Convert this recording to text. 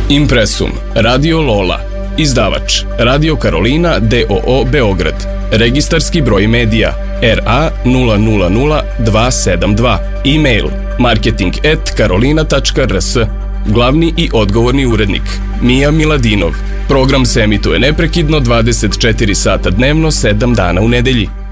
Impresum, Radio Lola, izdavač, Radio Karolina d.o.o. Beograd, registarski broj medija RA 000272, e-mail marketing@karolina.rs, glavni i odgovorni urednik Mija Miladinov. Program se emituje neprekidno 24 sata dnevno, 7 dana u nedelji.